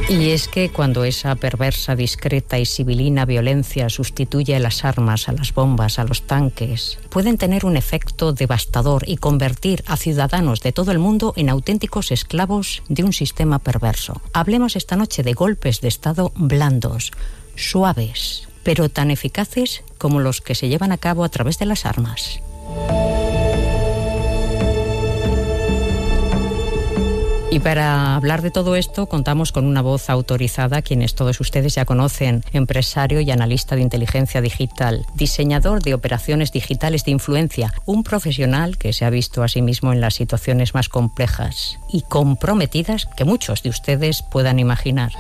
Y es que cuando esa perversa, discreta y sibilina violencia sustituye a las armas, a las bombas, a los tanques, pueden tener un efecto devastador y convertir a ciudadanos de todo el mundo en auténticos esclavos de un sistema perverso. Hablemos esta noche de golpes de Estado blandos, suaves, pero tan eficaces como los que se llevan a cabo a través de las armas. Y para hablar de todo esto contamos con una voz autorizada, quienes todos ustedes ya conocen: empresario y analista de inteligencia digital, diseñador de operaciones digitales de influencia, un profesional que se ha visto a sí mismo en las situaciones más complejas y comprometidas que muchos de ustedes puedan imaginar.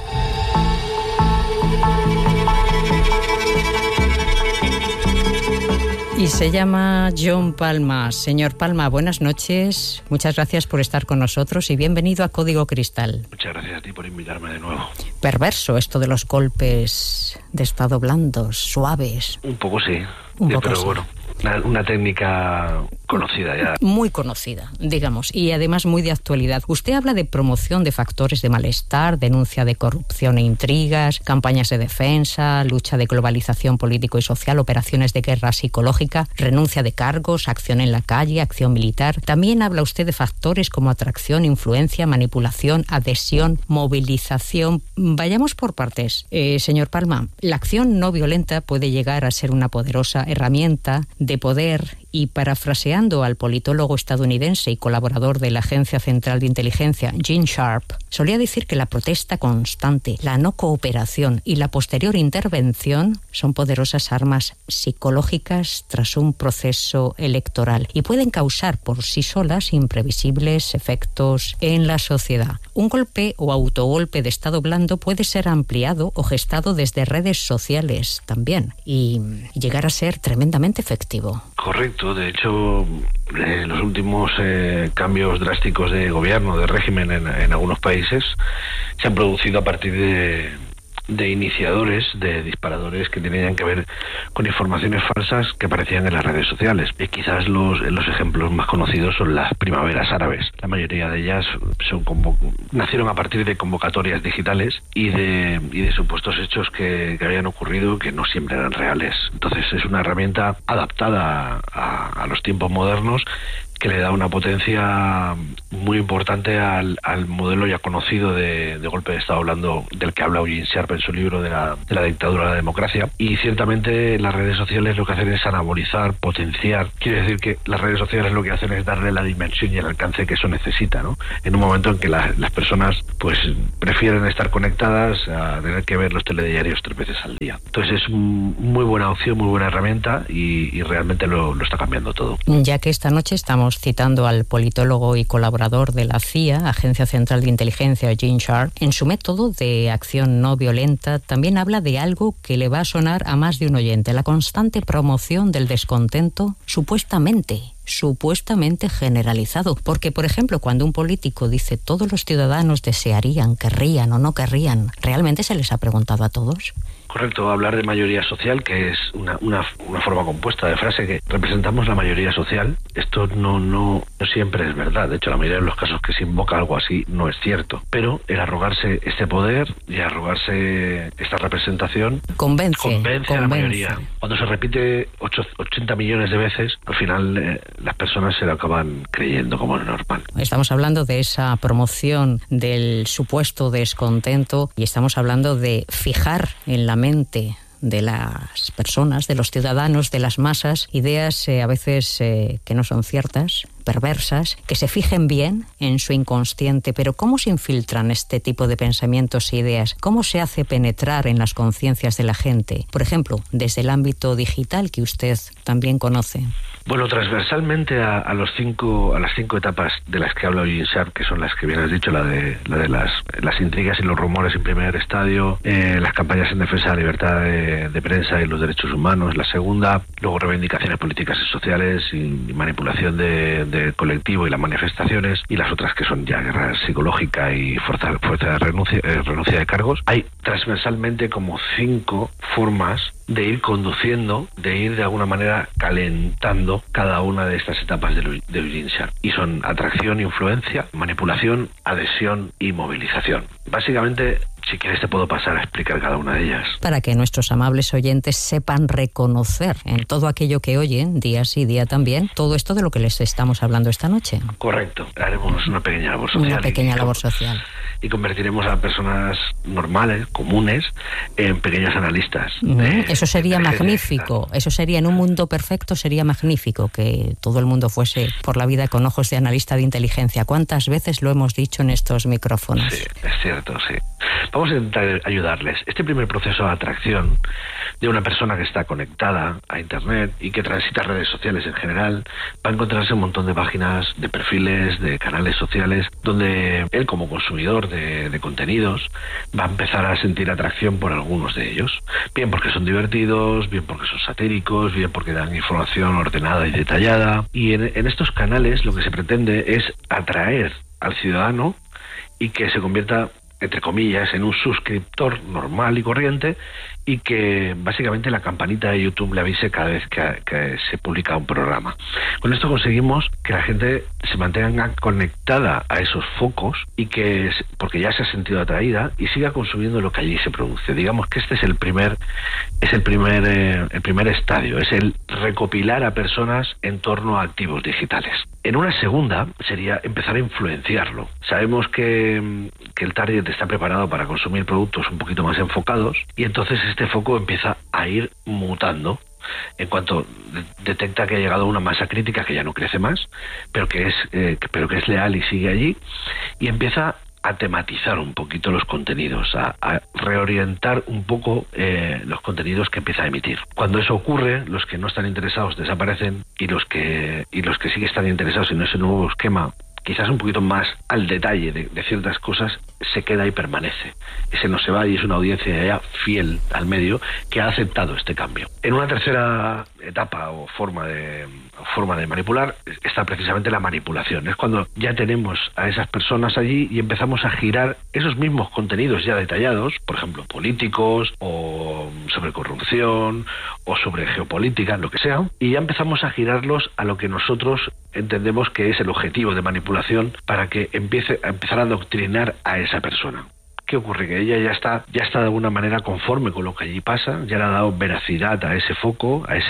Y se llama John Palma. Señor Palma, buenas noches. Muchas gracias por estar con nosotros y bienvenido a Código Cristal. Muchas gracias a ti por invitarme de nuevo. Perverso esto de los golpes de Estado blandos, suaves. Un poco sí. Pero sí. Bueno, una técnica conocida ya. Muy conocida, digamos, y además muy de actualidad. Usted habla de promoción de factores de malestar, denuncia de corrupción e intrigas, campañas de defensa, lucha de globalización político y social, operaciones de guerra psicológica, renuncia de cargos, acción en la calle, acción militar. También habla usted de factores como atracción, influencia, manipulación, adhesión, movilización. Vayamos por partes. Señor Palma, la acción no violenta puede llegar a ser una poderosa herramienta de poder y, parafraseando al politólogo estadounidense y colaborador de la Agencia Central de Inteligencia, Gene Sharp, solía decir que la protesta constante, la no cooperación y la posterior intervención son poderosas armas psicológicas tras un proceso electoral y pueden causar por sí solas imprevisibles efectos en la sociedad. Un golpe o autogolpe de Estado blando puede ser ampliado o gestado desde redes sociales también y llegar a ser tremendamente efectivo. Correcto, de hecho, los últimos cambios drásticos de gobierno, de régimen en algunos países se han producido a partir de iniciadores, de disparadores que tenían que ver con informaciones falsas que aparecían en las redes sociales. Y quizás los ejemplos más conocidos son las primaveras árabes. La mayoría de ellas nacieron a partir de convocatorias digitales y de supuestos hechos que habían ocurrido que no siempre eran reales. Entonces es una herramienta adaptada a los tiempos modernos, que le da una potencia muy importante al modelo ya conocido de golpe de Estado blando del que habla Gene Sharp en su libro de la dictadura a la democracia. Y ciertamente las redes sociales lo que hacen es anabolizar, potenciar. Quiere decir que las redes sociales lo que hacen es darle la dimensión y el alcance que eso necesita, ¿no? En un momento en que las personas pues prefieren estar conectadas a tener que ver los telediarios 3 veces al día. Entonces es muy buena opción, muy buena herramienta y realmente lo está cambiando todo. Ya que esta noche estamos citando al politólogo y colaborador de la CIA, Agencia Central de Inteligencia, Gene Sharp, en su método de acción no violenta también habla de algo que le va a sonar a más de un oyente: la constante promoción del descontento supuestamente generalizado. Porque, por ejemplo, cuando un político dice todos los ciudadanos desearían, querrían o no querrían, ¿realmente se les ha preguntado a todos? Correcto, hablar de mayoría social, que es una forma compuesta de frase que representamos la mayoría social. Esto no siempre es verdad. De hecho, la mayoría de los casos que se invoca algo así no es cierto. Pero el arrogarse este poder y arrogarse esta representación convence a la mayoría. Cuando se repite 80 millones de veces, al final las personas se lo acaban creyendo como normal. Estamos hablando de esa promoción del supuesto descontento y estamos hablando de fijar en la mente de las personas, de los ciudadanos, de las masas, ideas a veces que no son ciertas, perversas, que se fijen bien en su inconsciente. Pero ¿cómo se infiltran este tipo de pensamientos e ideas? ¿Cómo se hace penetrar en las conciencias de la gente? Por ejemplo, desde el ámbito digital que usted también conoce. Bueno, transversalmente a las 5 etapas de las que habla Gene Sharp, que son las que bien has dicho, la de las intrigas y los rumores en primer estadio, las campañas en defensa de la libertad de prensa y los derechos humanos, la segunda, luego reivindicaciones políticas y sociales y manipulación del colectivo y las manifestaciones, y las otras que son ya guerra psicológica y fuerza de renuncia de cargos. Hay transversalmente como 5 formas de ir conduciendo, de ir de alguna manera calentando cada una de estas etapas de Eugene Sharp. Y son atracción, influencia, manipulación, adhesión y movilización. Básicamente, si quieres te puedo pasar a explicar cada una de ellas. Para que nuestros amables oyentes sepan reconocer en todo aquello que oyen, día sí, día también, todo esto de lo que les estamos hablando esta noche. Correcto. Haremos una pequeña labor social. Una pequeña labor social. Y convertiremos a personas normales, comunes, en pequeños analistas. Eso sería magnífico. Eso sería, en un mundo perfecto, sería magnífico que todo el mundo fuese por la vida con ojos de analista de inteligencia. ¿Cuántas veces lo hemos dicho en estos micrófonos? Sí, es cierto, sí. Vamos a intentar ayudarles. Este primer proceso de atracción de una persona que está conectada a Internet y que transita redes sociales en general, va a encontrarse un montón de páginas, de perfiles, de canales sociales, donde él como consumidor de contenidos va a empezar a sentir atracción por algunos de ellos. Bien porque son divertidos, bien porque son satíricos, bien porque dan información ordenada y detallada. Y en estos canales lo que se pretende es atraer al ciudadano y que se convierta, entre comillas, en un suscriptor normal y corriente, y que básicamente la campanita de YouTube le avise cada vez que se publica un programa. Con esto conseguimos que la gente se mantenga conectada a esos focos y que, porque ya se ha sentido atraída, y siga consumiendo lo que allí se produce. Digamos que este es el primer estadio, es el recopilar a personas en torno a activos digitales. En una segunda sería empezar a influenciarlo. Sabemos que el target está preparado para consumir productos un poquito más enfocados, y entonces este foco empieza a ir mutando en cuanto detecta que ha llegado a una masa crítica que ya no crece más, pero que es leal y sigue allí, y empieza a tematizar un poquito los contenidos, a reorientar un poco los contenidos que empieza a emitir. Cuando eso ocurre, los que no están interesados desaparecen, y los que sí que están interesados en ese nuevo esquema, quizás un poquito más al detalle de ciertas cosas, se queda y permanece. Ese no se va, y es una audiencia ya fiel al medio que ha aceptado este cambio. En una tercera etapa o forma de manipular está precisamente la manipulación. Es cuando ya tenemos a esas personas allí y empezamos a girar esos mismos contenidos ya detallados, por ejemplo, políticos o sobre corrupción o sobre geopolítica, lo que sea, y ya empezamos a girarlos a lo que nosotros entendemos que es el objetivo de manipulación, para que empezar a adoctrinar a esa persona. ¿Qué ocurre? Que ella ya está de alguna manera conforme con lo que allí pasa, ya le ha dado veracidad a ese foco, a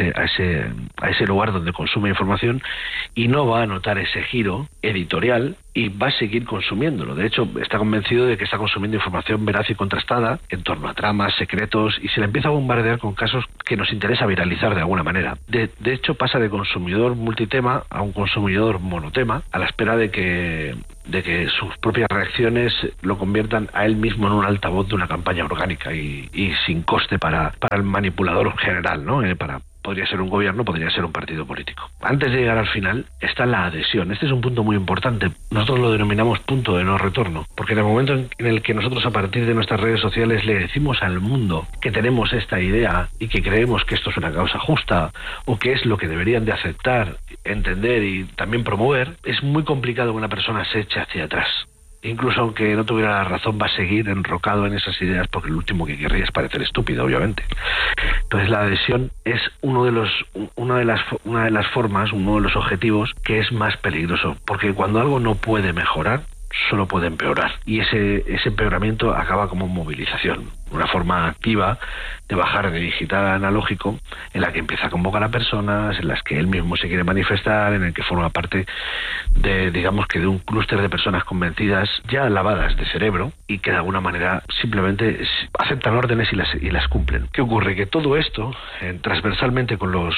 ese lugar donde consume información, y no va a notar ese giro editorial y va a seguir consumiéndolo. De hecho, está convencido de que está consumiendo información veraz y contrastada en torno a tramas, secretos, y se le empieza a bombardear con casos que nos interesa viralizar de alguna manera. De hecho, pasa de consumidor multitema a un consumidor monotema, a la espera de que sus propias reacciones lo conviertan a él mismo en un altavoz de una campaña orgánica y sin coste para el manipulador general, ¿no? Podría ser un gobierno, podría ser un partido político. Antes de llegar al final está la adhesión. Este es un punto muy importante. Nosotros lo denominamos punto de no retorno, porque en el momento en el que nosotros, a partir de nuestras redes sociales, le decimos al mundo que tenemos esta idea y que creemos que esto es una causa justa, o que es lo que deberían de aceptar, entender y también promover, es muy complicado que una persona se eche hacia atrás. Incluso aunque no tuviera la razón, va a seguir enrocado en esas ideas, porque lo último que querría es parecer estúpido, obviamente. Entonces la adhesión es una de las formas, uno de los objetivos que es más peligroso, porque cuando algo no puede mejorar, solo puede empeorar, y ese empeoramiento acaba como movilización, una forma activa de bajar de digital a analógico, en la que empieza a convocar a personas, en las que él mismo se quiere manifestar, en el que forma parte de, digamos que de un clúster de personas convencidas, ya lavadas de cerebro, y que de alguna manera simplemente aceptan órdenes y las cumplen. ¿Qué ocurre? Que todo esto, transversalmente con los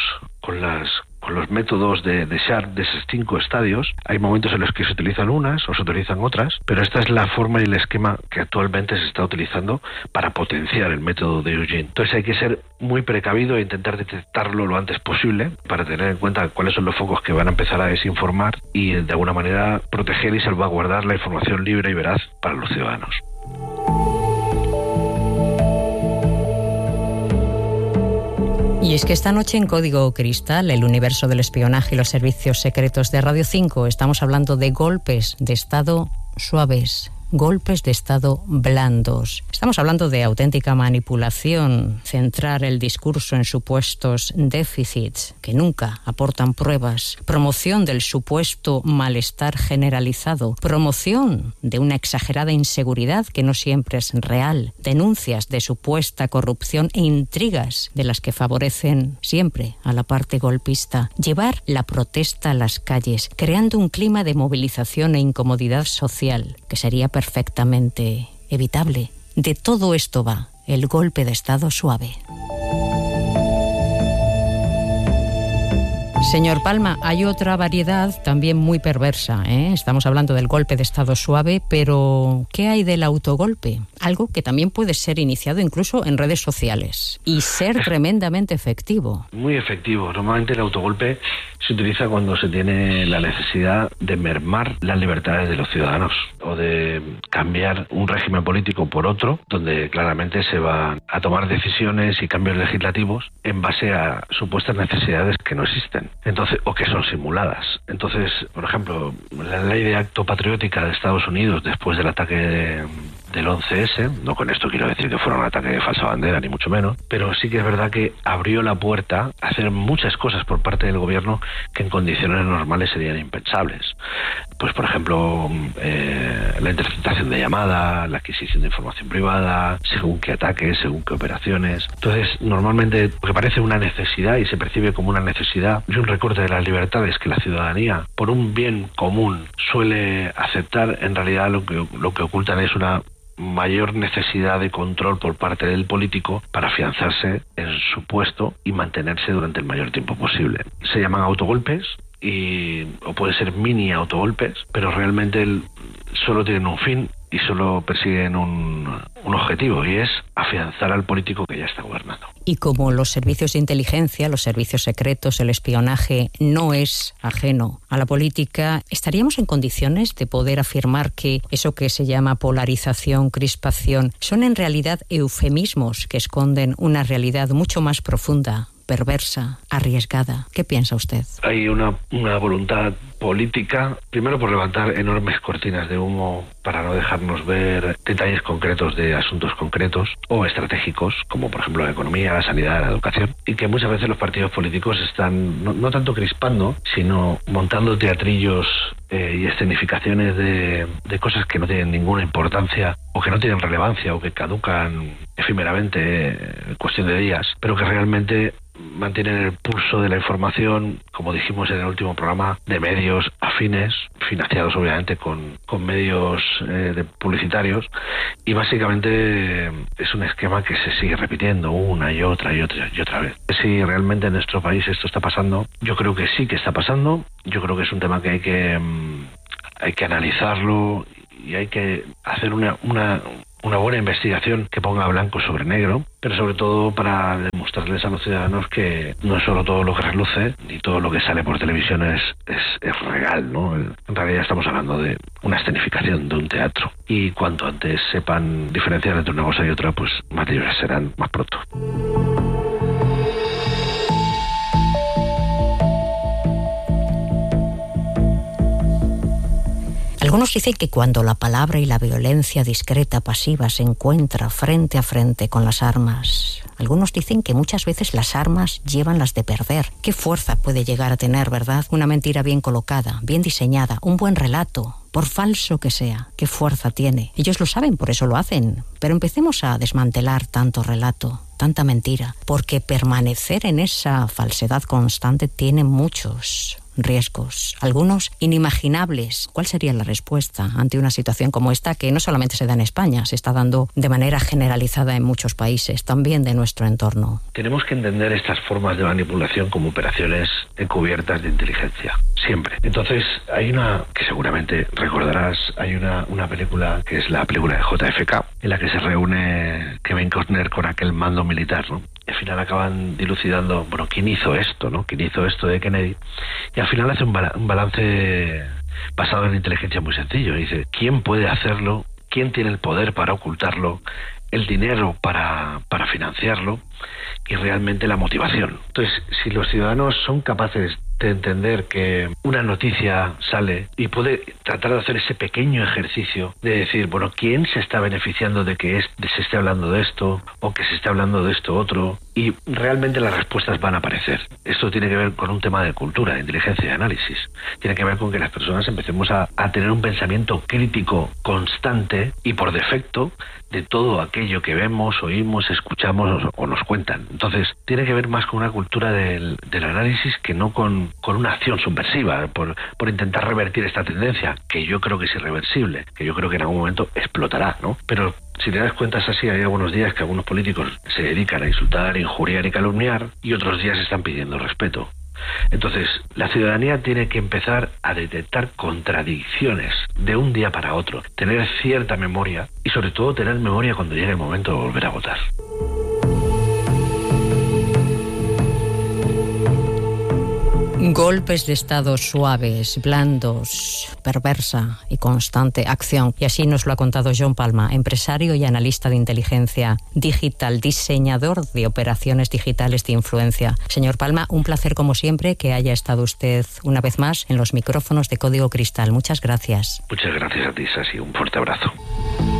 métodos de Sharp, de esos 5 estadios, hay momentos en los que se utilizan unas o se utilizan otras, pero esta es la forma y el esquema que actualmente se está utilizando para potenciar el método de Eugene. Entonces hay que ser muy precavido e intentar detectarlo lo antes posible, para tener en cuenta cuáles son los focos que van a empezar a desinformar, y de alguna manera proteger y salvaguardar la información libre y veraz para los ciudadanos. Y es que esta noche en Código Cristal, el universo del espionaje y los servicios secretos de Radio 5, estamos hablando de golpes de Estado suaves golpes de Estado blandos. Estamos hablando de auténtica manipulación, centrar el discurso en supuestos déficits que nunca aportan pruebas, promoción del supuesto malestar generalizado, promoción de una exagerada inseguridad que no siempre es real, denuncias de supuesta corrupción e intrigas de las que favorecen siempre a la parte golpista, llevar la protesta a las calles, creando un clima de movilización e incomodidad social que sería perfectamente evitable. De todo esto va el golpe de Estado suave. Señor Palma, hay otra variedad también muy perversa, ¿eh? Estamos hablando del golpe de Estado suave, pero ¿qué hay del autogolpe? Algo que también puede ser iniciado incluso en redes sociales y ser tremendamente efectivo. Muy efectivo. Normalmente el autogolpe se utiliza cuando se tiene la necesidad de mermar las libertades de los ciudadanos o de cambiar un régimen político por otro, donde claramente se van a tomar decisiones y cambios legislativos en base a supuestas necesidades que no existen. Entonces, o que son simuladas. Entonces, por ejemplo, la ley de acto patriótica de Estados Unidos después del ataque del 11S, no con esto quiero decir que fuera un ataque de falsa bandera, ni mucho menos, pero sí que es verdad que abrió la puerta a hacer muchas cosas por parte del gobierno que en condiciones normales serían impensables. Pues, por ejemplo, la interceptación de llamadas, la adquisición de información privada, según qué ataques, según qué operaciones. Entonces, normalmente, lo que parece una necesidad y se percibe como una necesidad y un recorte de las libertades que la ciudadanía, por un bien común, suele aceptar, en realidad lo que ocultan es una mayor necesidad de control por parte del político para afianzarse en su puesto y mantenerse durante el mayor tiempo posible. Se llaman autogolpes o puede ser mini autogolpes, pero realmente solo tienen un fin y solo persiguen un objetivo, y es afianzar al político que ya está gobernando. Y como los servicios de inteligencia, los servicios secretos, el espionaje no es ajeno a la política, ¿estaríamos en condiciones de poder afirmar que eso que se llama polarización, crispación, son en realidad eufemismos que esconden una realidad mucho más profunda, perversa, arriesgada? ¿Qué piensa usted? Hay una voluntad política, primero por levantar enormes cortinas de humo para no dejarnos ver detalles concretos de asuntos concretos o estratégicos, como por ejemplo la economía, la sanidad, la educación, y que muchas veces los partidos políticos están no tanto crispando, sino montando teatrillos y escenificaciones de cosas que no tienen ninguna importancia o que no tienen relevancia o que caducan efímeramente en cuestión de días, pero que realmente mantienen el pulso de la información, como dijimos en el último programa, de medios afines, financiados obviamente con medios publicitarios, y básicamente es un esquema que se sigue repitiendo una y otra vez. Si realmente en nuestro país esto está pasando, yo creo que sí que está pasando. Yo creo que es un tema que hay que analizarlo y hay que hacer una buena investigación que ponga blanco sobre negro, pero sobre todo para demostrarles a los ciudadanos que no es solo todo lo que reluce ni todo lo que sale por televisión es real, ¿no? En realidad estamos hablando de una escenificación, de un teatro, y cuanto antes sepan diferenciar entre una cosa y otra, pues más libres serán más pronto. Algunos dicen que cuando la palabra y la violencia discreta, pasiva, se encuentra frente a frente con las armas, algunos dicen que muchas veces las armas llevan las de perder. ¿Qué fuerza puede llegar a tener, verdad? Una mentira bien colocada, bien diseñada, un buen relato, por falso que sea, ¿qué fuerza tiene? Ellos lo saben, por eso lo hacen. Pero empecemos a desmantelar tanto relato, tanta mentira, porque permanecer en esa falsedad constante tiene muchos riesgos, algunos inimaginables. ¿Cuál sería la respuesta ante una situación como esta, que no solamente se da en España, se está dando de manera generalizada en muchos países, también de nuestro entorno? Tenemos que entender estas formas de manipulación como operaciones encubiertas de inteligencia, siempre. Entonces, hay una que seguramente recordarás, hay una película que es la película de JFK, en la que se reúne Kevin Costner con aquel mando militar, ¿no? Al final acaban dilucidando, bueno, ¿quién hizo esto, no? ¿Quién hizo esto de Kennedy? Y al final hace un balance basado en inteligencia muy sencillo. Dice, ¿quién puede hacerlo? ¿Quién tiene el poder para ocultarlo? El dinero para financiarlo y realmente la motivación. Entonces, si los ciudadanos son capaces de entender que una noticia sale y puede tratar de hacer ese pequeño ejercicio de decir, bueno, ¿quién se está beneficiando de que se esté hablando de esto o que se esté hablando de esto otro? Y realmente las respuestas van a aparecer. Esto tiene que ver con un tema de cultura, de inteligencia y de análisis. Tiene que ver con que las personas empecemos a tener un pensamiento crítico constante y por defecto de todo aquello que vemos, oímos, escuchamos o nos cuentan. Entonces, tiene que ver más con una cultura del análisis que no con una acción subversiva, por intentar revertir esta tendencia, que yo creo que es irreversible, que yo creo que en algún momento explotará, ¿no? Pero si te das cuenta es así, hay algunos días que algunos políticos se dedican a insultar, injuriar y calumniar, y otros días están pidiendo respeto. Entonces, la ciudadanía tiene que empezar a detectar contradicciones de un día para otro, tener cierta memoria y sobre todo tener memoria cuando llegue el momento de volver a votar. Golpes de Estado suaves, blandos, perversa y constante acción. Y así nos lo ha contado John Palma, empresario y analista de inteligencia digital, diseñador de operaciones digitales de influencia. Señor Palma, un placer como siempre que haya estado usted una vez más en los micrófonos de Código Cristal. Muchas gracias. Muchas gracias a ti, Sasi. Un fuerte abrazo.